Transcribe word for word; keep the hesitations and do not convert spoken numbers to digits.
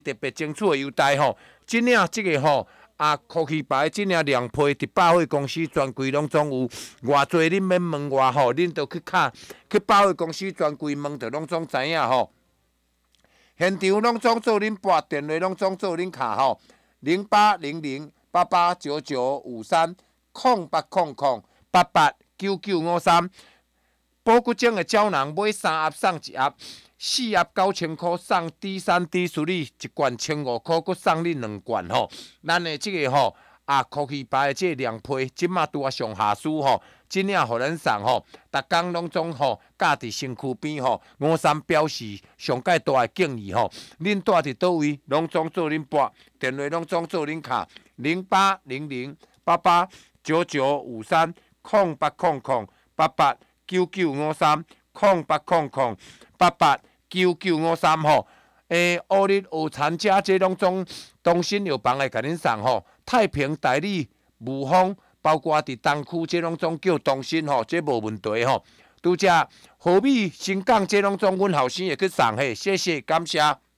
特别清楚的优待吼，真领即个吼。啊，科技牌真领亮批，伫百货公司专柜拢总有，偌济恁免问我吼，恁都去敲去百货公司专柜问，就拢总知影吼。现场拢总做恁拨，电话拢总做恁卡吼，零八零零八八九九五三空八空空八八九九五三。保骨精的胶囊买三盒送一盒，四盒九千块送 D 三 D 处理一罐千五块，佮送你两罐吼。咱的这个吼啊，科技牌的这个亮批，即马拄啊上下暑吼，真领互咱送吼，逐工拢总吼架伫身躯边吼。五三表示上界大的敬意吼，恁住伫倒位，拢总做恁拨，电话拢总做恁卡，零八零零八八九九五三空八空空八八。九九五三空八空空八八九九五三吼，诶，乌日学参加这拢总东新药房来甲恁送吼，太平代理无方，包括伫东区这拢总叫东新吼，这无问题吼。拄则和美新港这拢总阮后生会去送嘿，谢谢感谢。